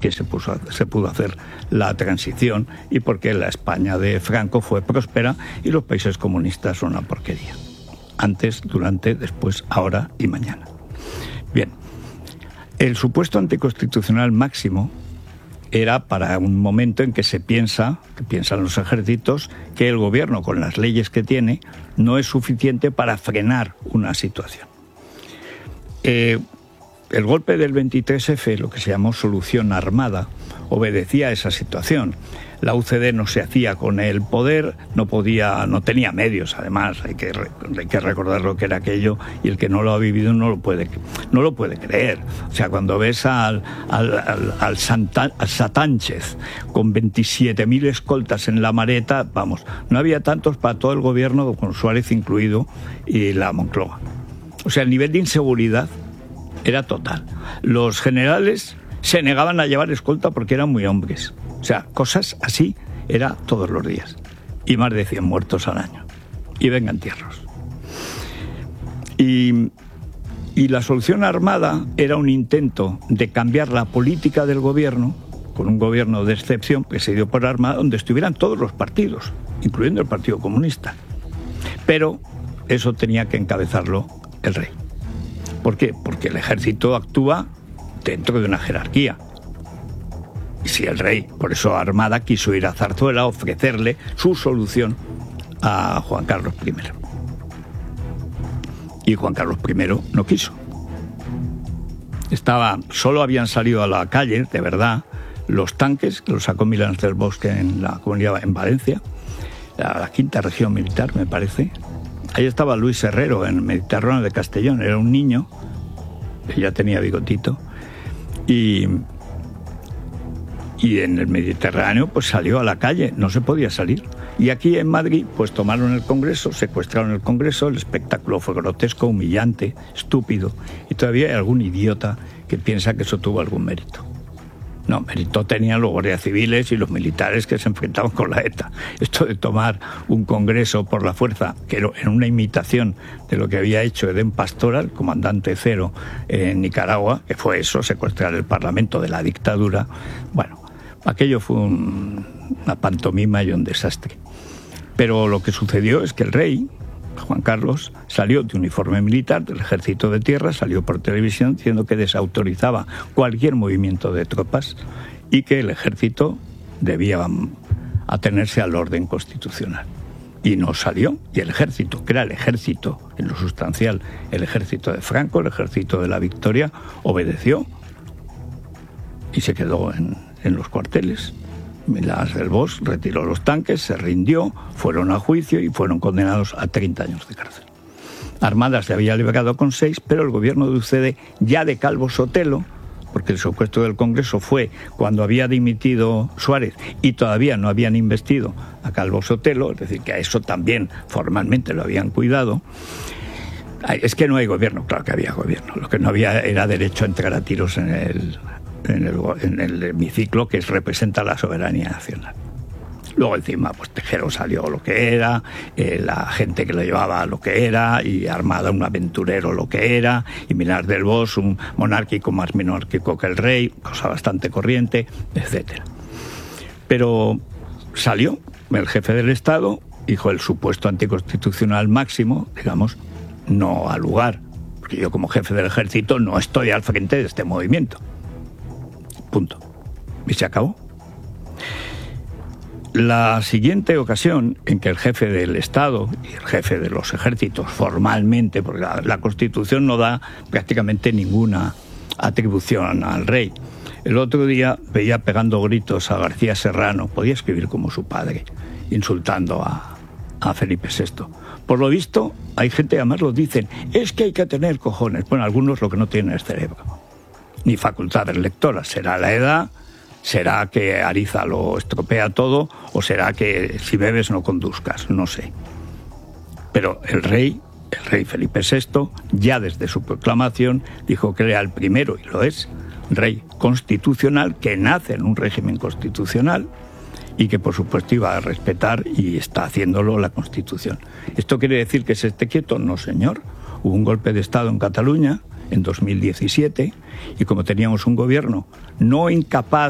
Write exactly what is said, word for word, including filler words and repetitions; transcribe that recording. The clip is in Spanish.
qué se, puso, se pudo hacer la transición y por qué la España de Franco fue próspera y los países comunistas son una porquería. Antes, durante, después, ahora y mañana. Bien, el supuesto anticonstitucional máximo era para un momento en que se piensa, que piensan los ejércitos, que el gobierno, con las leyes que tiene, no es suficiente para frenar una situación. Eh, el golpe del veintitrés efe, lo que se llamó solución armada, obedecía a esa situación. La U C D no se hacía con el poder, no podía, no tenía medios, además, hay que, hay que recordar lo que era aquello, y el que no lo ha vivido no lo puede, no lo puede creer. O sea, cuando ves al, al, al, al, Santa, al Satánchez con veintisiete mil escoltas en la Mareta, vamos, no había tantos para todo el gobierno, con Suárez incluido, y la Moncloa. O sea, el nivel de inseguridad era total. Los generales se negaban a llevar escolta porque eran muy hombres. O sea, cosas así era todos los días. Y más de cien muertos al año. Y vengan entierros. Y, y la solución armada era un intento de cambiar la política del gobierno, con un gobierno de excepción que se dio por armada, donde estuvieran todos los partidos, incluyendo el Partido Comunista. Pero eso tenía que encabezarlo el rey. ¿Por qué? Porque el ejército actúa dentro de una jerarquía. Y si el rey, por eso Armada, quiso ir a Zarzuela a ofrecerle su solución a Juan Carlos primero. Y Juan Carlos primero no quiso. Estaba, solo habían salido a la calle, de verdad, los tanques, que los sacó Milán del Bosque en la comunidad en Valencia, la, la quinta región militar, me parece. Ahí estaba Luis Herrero, en el Mediterráneo de Castellón, era un niño, que ya tenía bigotito, y... Y en el Mediterráneo pues salió a la calle, no se podía salir. Y aquí en Madrid pues tomaron el Congreso, secuestraron el Congreso, el espectáculo fue grotesco, humillante, estúpido. Y todavía hay algún idiota que piensa que eso tuvo algún mérito. No, mérito tenían los guardias civiles y los militares que se enfrentaban con la ETA. Esto de tomar un Congreso por la fuerza, que era una imitación de lo que había hecho Edén Pastora, el comandante cero en Nicaragua, que fue eso, secuestrar el Parlamento de la dictadura. Bueno, aquello fue un, una pantomima y un desastre. Pero lo que sucedió es que el rey, Juan Carlos, salió de uniforme militar del Ejército de Tierra, salió por televisión diciendo que desautorizaba cualquier movimiento de tropas y que el ejército debía atenerse al orden constitucional. Y no salió, y el ejército, que era el ejército, en lo sustancial, el ejército de Franco, el ejército de la Victoria, obedeció y se quedó en, en los cuarteles. Milán del Bosque retiró los tanques, se rindió, fueron a juicio y fueron condenados a treinta años de cárcel. Armada se había liberado con seis, pero el gobierno de U C D, ya de Calvo Sotelo, porque el secuestro del Congreso fue cuando había dimitido Suárez y todavía no habían investido a Calvo Sotelo, es decir, que a eso también formalmente lo habían cuidado. Es que no hay gobierno, claro que había gobierno, lo que no había era derecho a entrar a tiros en el... En el, en el hemiciclo que representa la soberanía nacional. Luego encima pues Tejero salió lo que era, eh, la gente que lo llevaba lo que era, y Armada un aventurero lo que era, y Milán del Bosque un monárquico más monárquico que el rey, cosa bastante corriente, etcétera. Pero salió el jefe del Estado, dijo el supuesto anticonstitucional máximo, digamos, no ha lugar, porque yo como jefe del ejército no estoy al frente de este movimiento. Punto. Y se acabó. La siguiente ocasión en que el jefe del Estado y el jefe de los ejércitos formalmente, porque la, la Constitución no da prácticamente ninguna atribución al rey. El otro día veía pegando gritos a García Serrano, podía escribir como su padre, insultando a, a Felipe sexto. Por lo visto, hay gente, además lo dicen, es que hay que tener cojones. Bueno, algunos lo que no tienen es cerebro. Ni facultades lectoras. Será la edad, será que Ariza lo estropea todo, o será que si bebes no conduzcas, no sé. Pero el rey, el rey Felipe sexto, ya desde su proclamación, dijo que era el primero, y lo es, rey constitucional, que nace en un régimen constitucional, y que por supuesto iba a respetar, y está haciéndolo, la Constitución. ¿Esto quiere decir que se esté quieto? No, señor. Hubo un golpe de Estado en Cataluña, en dos mil diecisiete, y como teníamos un gobierno no incapaz